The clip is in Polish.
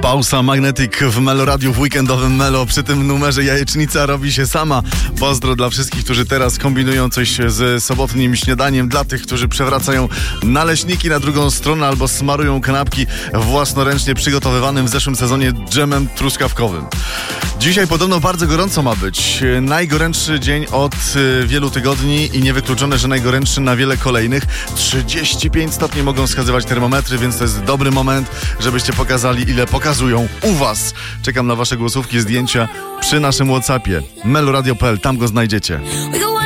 Bausa Magnetic w Melo Radio w weekendowym Melo. Przy tym numerze jajecznica robi się sama. Pozdro dla wszystkich, którzy teraz kombinują coś z sobotnim śniadaniem. Dla tych, którzy przewracają naleśniki na drugą stronę albo smarują kanapki własnoręcznie przygotowywanym w zeszłym sezonie dżemem truskawkowym. Dzisiaj podobno bardzo gorąco ma być. Najgorętszy dzień od wielu tygodni i niewykluczone, że najgorętszy na wiele kolejnych. 35 stopni mogą wskazywać termometry, więc to jest dobry moment, żebyście pokazali, ile pokazują u was. Czekam na wasze głosówki, zdjęcia przy naszym WhatsAppie. meloradio.pl, tam go znajdziecie.